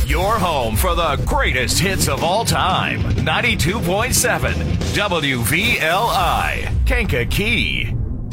Your home for the greatest hits of all time. 92.7 WVLI, Kankakee.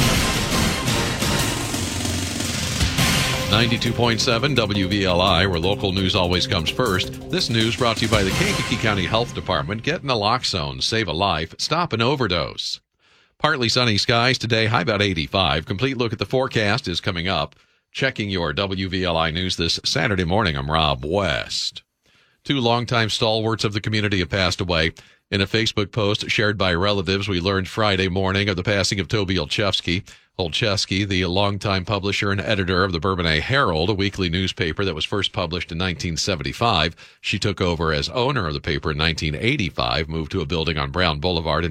92.7 WVLI, where local news always comes first. This news brought to you by the Kankakee County Health Department. Get naloxone, save a life, stop an overdose. Partly sunny skies today, high about 85. Complete look at the forecast is coming up. Checking your WVLI news this Saturday morning, I'm Rob West. Two longtime stalwarts of the community have passed away. In a Facebook post shared by relatives, we learned Friday morning of the passing of Toby Olszewski. Olszewski, the longtime publisher and editor of the Bourbonnais Herald, a weekly newspaper that was first published in 1975. She took over as owner of the paper in 1985, moved to a building on Brown Boulevard in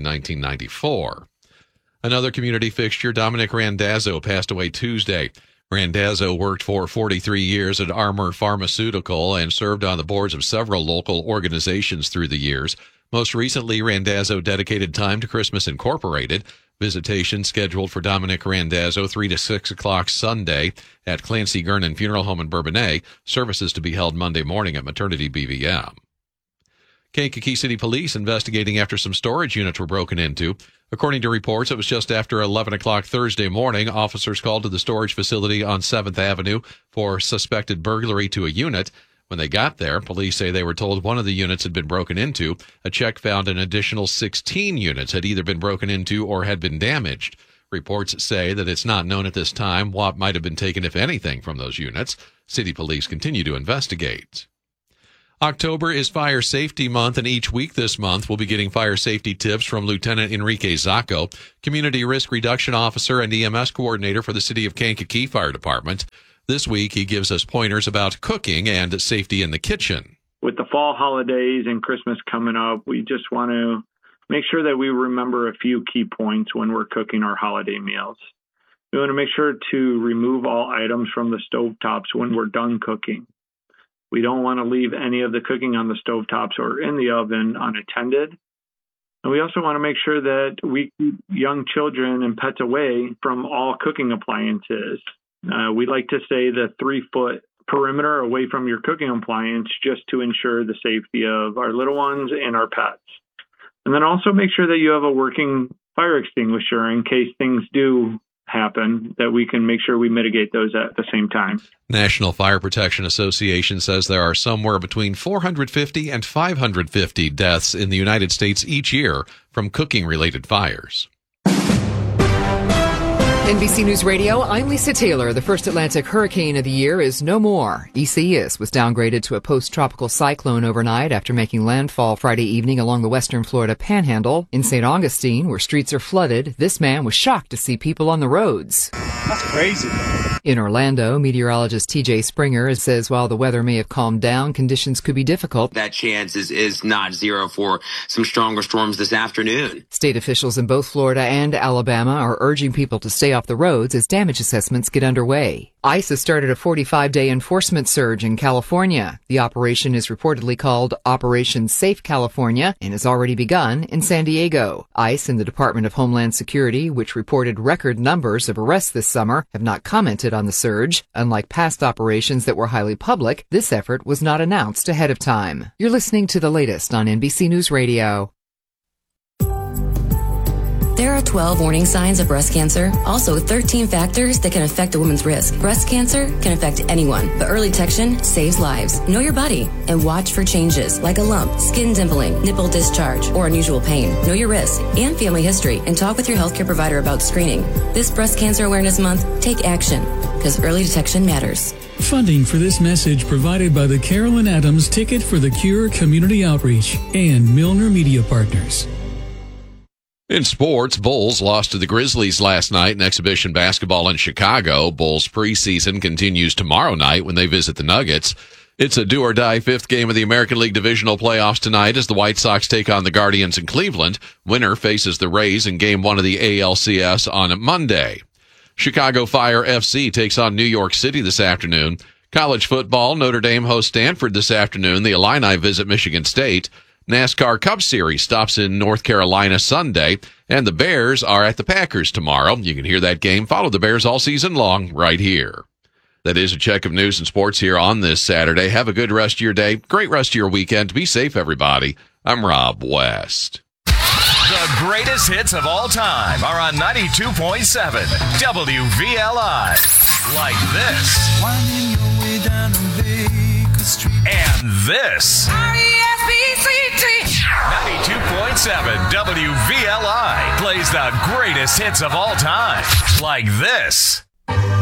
1994. Another community fixture, Dominic Randazzo, passed away Tuesday. Randazzo worked for 43 years at Armour Pharmaceutical and served on the boards of several local organizations through the years. Most recently, Randazzo dedicated time to Christmas Incorporated. Visitation scheduled for Dominic Randazzo 3 to 6 o'clock Sunday at Clancy Gernon Funeral Home in Bourbonnais. Services to be held Monday morning at Maternity BVM. Kankakee City Police investigating after some storage units were broken into. According to reports, it was just after 11 o'clock Thursday morning. Officers called to the storage facility on 7th Avenue for suspected burglary to a unit. When they got there, police say they were told one of the units had been broken into. A check found an additional 16 units had either been broken into or had been damaged. Reports say that it's not known at this time what might have been taken, if anything, from those units. City police continue to investigate. October is Fire Safety Month, and each week this month we'll be getting fire safety tips from Lieutenant Enrique Zacco, Community Risk Reduction Officer and EMS Coordinator for the City of Kankakee Fire Department. This week he gives us pointers about cooking and safety in the kitchen. With the fall holidays and Christmas coming up, we just want to make sure that we remember a few key points when we're cooking our holiday meals. We want to make sure to remove all items from the stovetops when we're done cooking. We don't want to leave any of the cooking on the stovetops or in the oven unattended. And we also want to make sure that we keep young children and pets away from all cooking appliances. We like to say the 3-foot perimeter away from your cooking appliance just to ensure the safety of our little ones and our pets. And then also make sure that you have a working fire extinguisher in case things do happen, that we can make sure we mitigate those at the same time. National Fire Protection Association says there are somewhere between 450 and 550 deaths in the United States each year from cooking-related fires. NBC News Radio, I'm Lisa Taylor. The first Atlantic hurricane of the year is no more. Isaias was downgraded to a post-tropical cyclone overnight after making landfall Friday evening along the western Florida panhandle. In St. Augustine, where streets are flooded, this man was shocked to see people on the roads. That's crazy. In Orlando, meteorologist TJ Springer says while the weather may have calmed down, conditions could be difficult. That chance is not zero for some stronger storms this afternoon. State officials in both Florida and Alabama are urging people to stay off the roads as damage assessments get underway. ICE has started a 45-day enforcement surge in California. The operation is reportedly called Operation Safe California and has already begun in San Diego. ICE and the Department of Homeland Security, which reported record numbers of arrests this summer, have not commented on the surge. Unlike past operations that were highly public, this effort was not announced ahead of time. You're listening to the latest on NBC News Radio. There are 12 warning signs of breast cancer, also 13 factors that can affect a woman's risk. Breast cancer can affect anyone, but early detection saves lives. Know your body and watch for changes like a lump, skin dimpling, nipple discharge, or unusual pain. Know your risk and family history and talk with your healthcare provider about screening. This Breast Cancer Awareness Month, take action because early detection matters. Funding for this message provided by the Carolyn Adams Ticket for the Cure Community Outreach and Milner Media Partners. In sports, Bulls lost to the Grizzlies last night in exhibition basketball in Chicago. Bulls preseason continues tomorrow night when they visit the Nuggets. It's a do-or-die fifth game of the American League Divisional Playoffs tonight as the White Sox take on the Guardians in Cleveland. Winner faces the Rays in Game 1 of the ALCS on Monday. Chicago Fire FC takes on New York City this afternoon. College football, Notre Dame hosts Stanford this afternoon. The Illini visit Michigan State. NASCAR Cup Series stops in North Carolina Sunday, and the Bears are at the Packers tomorrow. You can hear that game. Follow the Bears all season long right here. That is a check of news and sports here on this Saturday. Have a good rest of your day. Great rest of your weekend. Be safe, everybody. I'm Rob West. The greatest hits of all time are on 92.7 WVLI. Like this. Winding your way down on Baker Street. And this. 92.7 WVLI plays the greatest hits of all time. Like this.